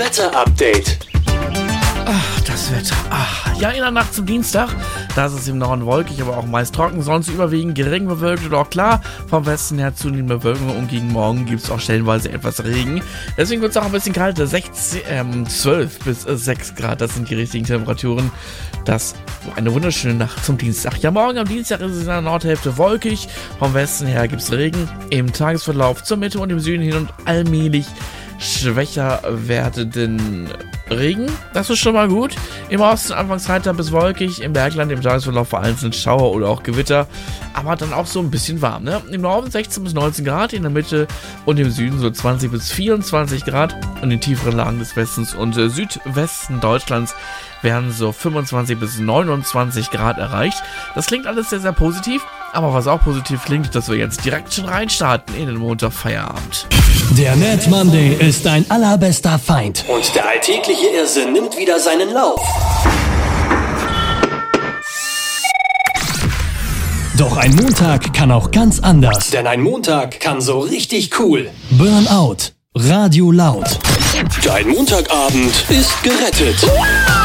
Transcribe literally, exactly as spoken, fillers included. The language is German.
Wetter-Update. Ach, das Wetter. Ach, ja, in der Nacht zum Dienstag, da ist es im Norden wolkig, aber auch meist trocken, sonst überwiegend gering bewölkt oder auch klar. Vom Westen her zunehmende Bewölkung und gegen Morgen gibt es auch stellenweise etwas Regen. Deswegen wird es auch ein bisschen kalt, sechzehn, ähm, zwölf bis sechs Grad, das sind die richtigen Temperaturen. Das eine wunderschöne Nacht zum Dienstag. Ja, morgen am Dienstag ist es in der Nordhälfte wolkig, vom Westen her gibt es Regen. Im Tagesverlauf zur Mitte und im Süden hin und allmählich schwächer werdenden Regen, das ist schon mal gut. Im Osten anfangs heiter bis wolkig, im Bergland im Tagesverlauf vereinzelt Schauer oder auch Gewitter, aber dann auch so ein bisschen warm, ne? Im Norden sechzehn bis neunzehn Grad, in der Mitte und im Süden so zwanzig bis vierundzwanzig Grad und in tieferen Lagen des Westens und äh, Südwesten Deutschlands werden so fünfundzwanzig bis neunundzwanzig Grad erreicht. Das klingt alles sehr, sehr positiv, aber was auch positiv klingt, dass wir jetzt direkt schon reinstarten in den Montagfeierabend. Der Mad Monday ist dein allerbester Feind. Und der alltägliche Irrsinn nimmt wieder seinen Lauf. Doch ein Montag kann auch ganz anders. Denn ein Montag kann so richtig cool. Burnout. Radio laut. Dein Montagabend ist gerettet.